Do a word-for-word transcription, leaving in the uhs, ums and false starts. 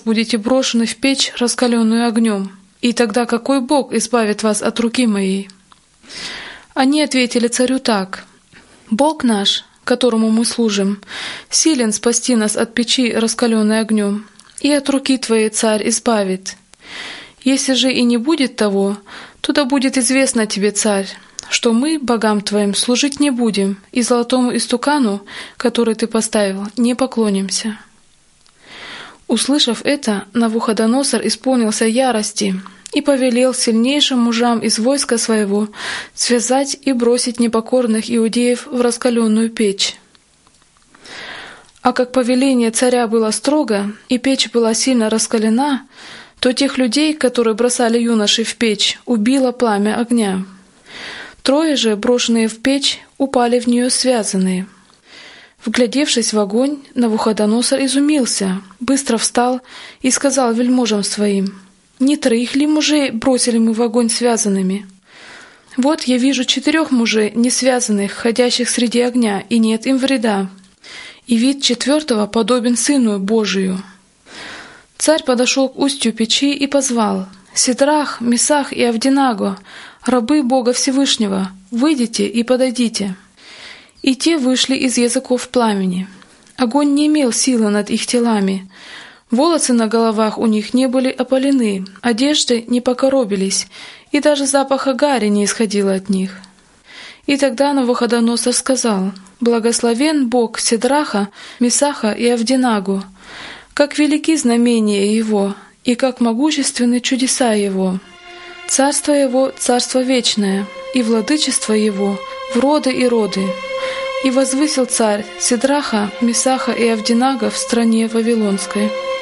будете брошены в печь, раскаленную огнем. И тогда какой Бог избавит вас от руки моей?» Они ответили царю так: «Бог наш, которому мы служим, силен спасти нас от печи, раскаленной огнем, и от руки твоей, царь, избавит. Если же и не будет того, то да будет известно тебе, царь, что мы, богам твоим, служить не будем, и золотому истукану, который ты поставил, не поклонимся». Услышав это, Навуходоносор исполнился ярости и повелел сильнейшим мужам из войска своего связать и бросить непокорных иудеев в раскаленную печь. А как повеление царя было строго, и печь была сильно раскалена, то тех людей, которые бросали юношей в печь, убило пламя огня. Трое же, брошенные в печь, упали в нее связанные. Вглядевшись в огонь, Навуходоносор изумился, быстро встал и сказал вельможам своим: «Не троих ли мужей бросили мы в огонь связанными? Вот я вижу четырех мужей, не связанных, ходящих среди огня, и нет им вреда. И вид четвертого подобен Сыну Божию». Царь подошел к устью печи и позвал: «Сидрах, Месах и Авденаго, рабы Бога Всевышнего, выйдите и подойдите». И те вышли из языков пламени. Огонь не имел силы над их телами. Волосы на головах у них не были опалены, одежды не покоробились, и даже запаха гари не исходило от них. И тогда Навуходоносор сказал: «Благословен Бог Сидраха, Месаха и Авденаго, как велики знамения Его, и как могущественны чудеса Его. Царство Его — царство вечное, и владычество Его в роды и роды. И возвысил царь Сидраха, Месаха и Авденаго в стране Вавилонской».